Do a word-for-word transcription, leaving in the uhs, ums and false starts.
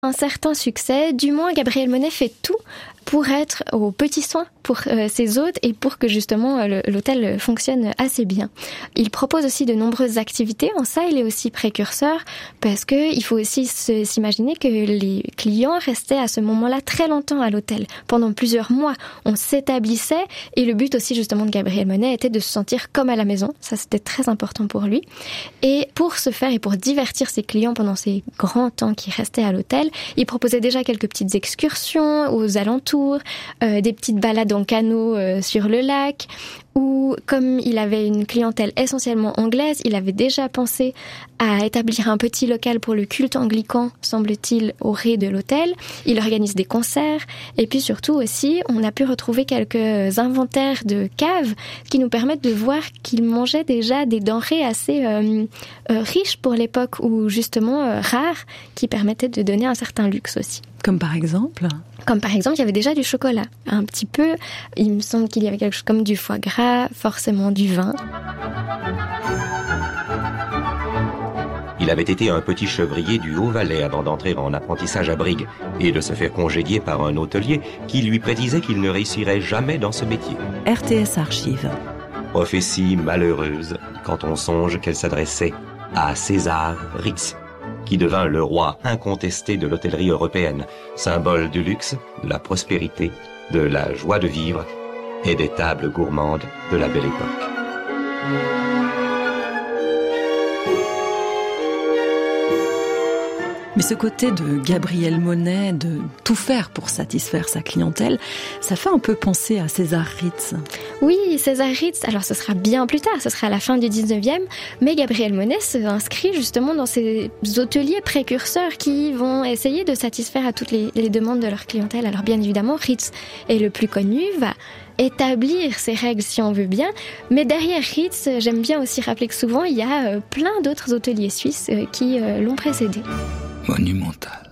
Un certain succès, du moins Gabriel Monet fait tout pour être aux petits soins pour euh, ses hôtes et pour que justement euh, l'hôtel fonctionne assez bien. Il propose aussi de nombreuses activités, en ça il est aussi précurseur parce que il faut aussi se, s'imaginer que les clients restaient à ce moment-là très longtemps à l'hôtel, pendant plusieurs mois. On s'établissait et le but aussi justement de Gabriel Monet était de se sentir comme à la maison, ça c'était très important pour lui. Et pour ce faire et pour divertir ses clients pendant ces grands temps qui restaient à l'hôtel, il proposait déjà quelques petites excursions aux alentours, euh, des petites balades en canot euh, sur le lac, ou comme il avait une clientèle essentiellement anglaise, il avait déjà pensé à établir un petit local pour le culte anglican, semble-t-il, au rez de l'hôtel. Il organise des concerts, et puis surtout aussi, on a pu retrouver quelques inventaires de caves qui nous permettent de voir qu'il mangeait déjà des denrées assez euh, euh, riches pour l'époque, ou justement euh, rares, qui permettaient de donner un certain luxe aussi. Comme par exemple ? Comme par exemple, il y avait déjà du chocolat. Un petit peu, il me semble qu'il y avait quelque chose comme du foie gras, forcément du vin. Il avait été un petit chevrier du Haut-Valais avant d'entrer en apprentissage à Brigue et de se faire congédier par un hôtelier qui lui prédisait qu'il ne réussirait jamais dans ce métier. R T S Archives. Prophétie malheureuse quand on songe qu'elle s'adressait à César Ritz, qui devint le roi incontesté de l'hôtellerie européenne, symbole du luxe, de la prospérité, de la joie de vivre et des tables gourmandes de la belle époque. Mais ce côté de Gabriel Monet, de tout faire pour satisfaire sa clientèle, ça fait un peu penser à César Ritz. Oui, César Ritz, alors ce sera bien plus tard, ce sera à la fin du dix-neuvième, mais Gabriel Monet s'inscrit justement dans ces hôteliers précurseurs qui vont essayer de satisfaire à toutes les, les demandes de leur clientèle. Alors bien évidemment, Ritz est le plus connu, va établir ses règles si on veut bien, mais derrière Ritz, j'aime bien aussi rappeler que souvent il y a plein d'autres hôteliers suisses qui l'ont précédé. Monumental.